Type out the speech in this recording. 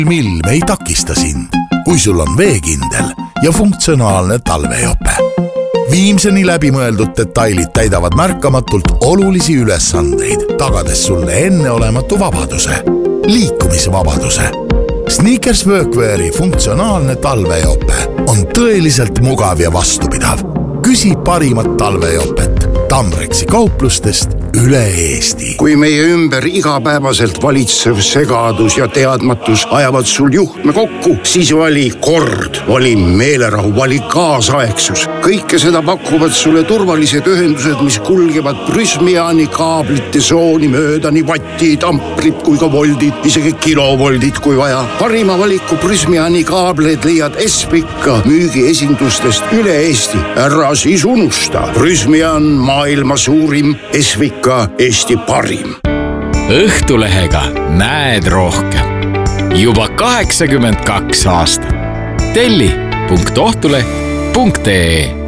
Ilm ei takista sind, kui sul on veekindel ja funktsionaalne talvejope. Viimseni läbimõeldud detailid täidavad märkamatult olulisi ülesandeid, tagades sulle enneolematu vabaduse, liikumisvabaduse. Sneakers Workweari funktsionaalne talvejope on tõeliselt mugav ja vastupidav. Küsi parimat talvejopet Tamreksi kauplustest üle Eesti. Kui meie ümber igapäevaselt valitsev segadus ja teadmatus ajavad sul juhtme kokku, siis vali kord, vali meelerahu, vali kaasaegsus. Kõike seda pakuvad sulle turvalised ühendused, mis kulgevad Prysmiani kaablite sooni mööda nii vattid, amprid kui ka voldid, isegi kilovoldid kui vaja. Parima valiku Prysmiani kaableid leiad Espika müügiesindustest üle Eesti. Ära siis unusta. Prysmian maailma suurim, Esvika Eesti parim. Õhtulehega näed rohkem. Juba 82 aastat. Telli.ohtuleh.ee